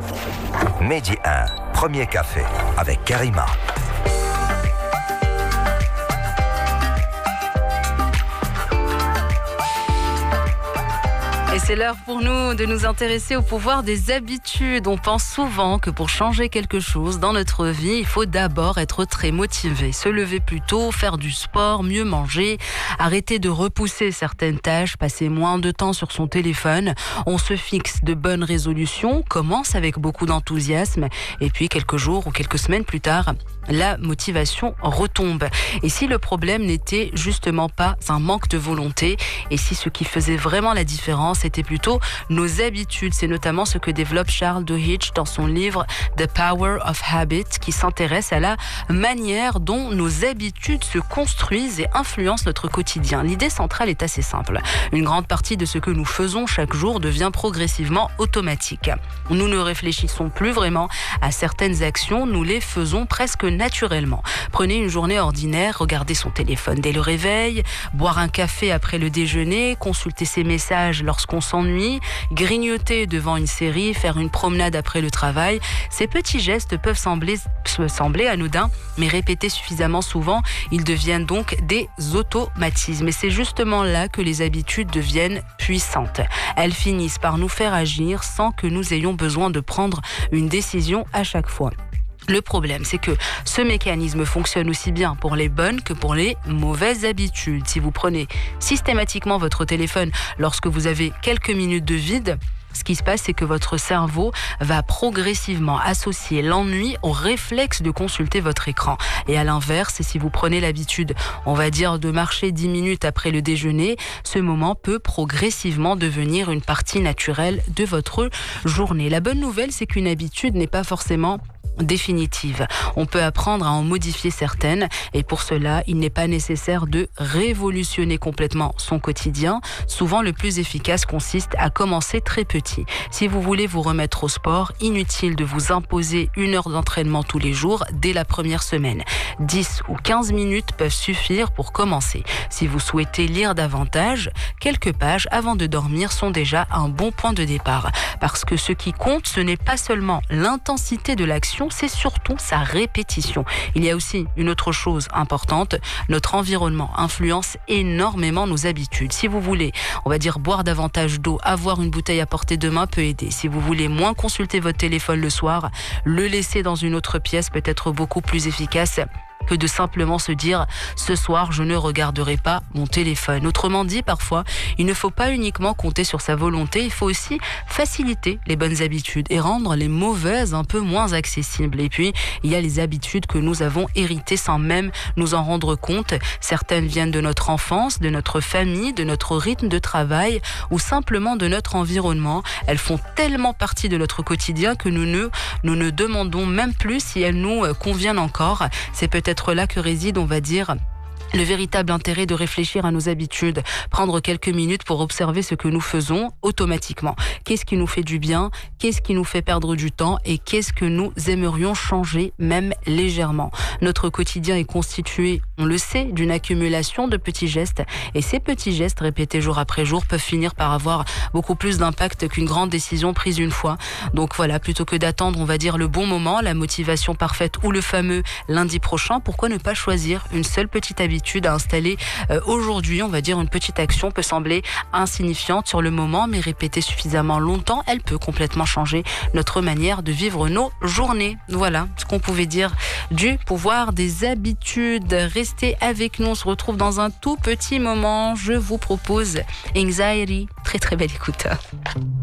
Midi 1, premier café avec Karima. Et c'est l'heure pour nous de nous intéresser au pouvoir des habitudes. On pense souvent que pour changer quelque chose dans notre vie, il faut d'abord être très motivé. Se lever plus tôt, faire du sport, mieux manger, arrêter de repousser certaines tâches, passer moins de temps sur son téléphone. On se fixe de bonnes résolutions, commence avec beaucoup d'enthousiasme et puis quelques jours ou quelques semaines plus tard, la motivation retombe. Et si le problème n'était justement pas un manque de volonté, et si ce qui faisait vraiment la différence était plutôt nos habitudes. C'est notamment ce que développe Charles Duhigg dans son livre The Power of Habit, qui s'intéresse à la manière dont nos habitudes se construisent et influencent notre quotidien. L'idée centrale est assez simple. Une grande partie de ce que nous faisons chaque jour devient progressivement automatique. Nous ne réfléchissons plus vraiment à certaines actions, nous les faisons presque naturellement. Prenez une journée ordinaire, regardez son téléphone dès le réveil, boire un café après le déjeuner, consulter ses messages lorsqu'on s'ennuie, grignoter devant une série, faire une promenade après le travail. Ces petits gestes peuvent sembler anodins, mais répétés suffisamment souvent, ils deviennent donc des automatismes. Et c'est justement là que les habitudes deviennent puissantes. Elles finissent par nous faire agir sans que nous ayons besoin de prendre une décision à chaque fois. Le problème, c'est que ce mécanisme fonctionne aussi bien pour les bonnes que pour les mauvaises habitudes. Si vous prenez systématiquement votre téléphone lorsque vous avez quelques minutes de vide, ce qui se passe, c'est que votre cerveau va progressivement associer l'ennui au réflexe de consulter votre écran. Et à l'inverse, si vous prenez l'habitude, on va dire, de marcher 10 minutes après le déjeuner, ce moment peut progressivement devenir une partie naturelle de votre journée. La bonne nouvelle, c'est qu'une habitude n'est pas forcément définitive. On peut apprendre à en modifier certaines et pour cela, il n'est pas nécessaire de révolutionner complètement son quotidien. Souvent, le plus efficace consiste à commencer très petit. Si vous voulez vous remettre au sport, inutile de vous imposer 1 heure d'entraînement tous les jours dès la première semaine. 10 ou 15 minutes peuvent suffire pour commencer. Si vous souhaitez lire davantage, quelques pages avant de dormir sont déjà un bon point de départ. Parce que ce qui compte, ce n'est pas seulement l'intensité de l'action, c'est surtout sa répétition. Il y a aussi une autre chose importante, notre environnement influence énormément nos habitudes. Si vous voulez, on va dire, boire davantage d'eau, avoir une bouteille à portée de main peut aider. Si vous voulez moins consulter votre téléphone le soir, le laisser dans une autre pièce peut être beaucoup plus efficace que de simplement se dire « ce soir, je ne regarderai pas mon téléphone ». Autrement dit, parfois, il ne faut pas uniquement compter sur sa volonté, il faut aussi faciliter les bonnes habitudes et rendre les mauvaises un peu moins accessibles. Et puis, il y a les habitudes que nous avons héritées sans même nous en rendre compte. Certaines viennent de notre enfance, de notre famille, de notre rythme de travail ou simplement de notre environnement. Elles font tellement partie de notre quotidien que nous ne demandons même plus si elles nous conviennent encore. C'est peut-être là que réside, on va dire, le véritable intérêt de réfléchir à nos habitudes, prendre quelques minutes pour observer ce que nous faisons automatiquement. Qu'est-ce qui nous fait du bien? Qu'est-ce qui nous fait perdre du temps? Et qu'est-ce que nous aimerions changer, même légèrement? Notre quotidien est constitué, on le sait, d'une accumulation de petits gestes. Et ces petits gestes, répétés jour après jour, peuvent finir par avoir beaucoup plus d'impact qu'une grande décision prise une fois. Donc voilà, plutôt que d'attendre, on va dire, le bon moment, la motivation parfaite ou le fameux lundi prochain, pourquoi ne pas choisir une seule petite habitude à installer aujourd'hui? On va dire, une petite action peut sembler insignifiante sur le moment, mais répétée suffisamment longtemps, elle peut complètement changer notre manière de vivre nos journées. Voilà ce qu'on pouvait dire du pouvoir des habitudes. Restez avec nous, on se retrouve dans un tout petit moment. Je vous propose Anxiety. Très très belle écoute.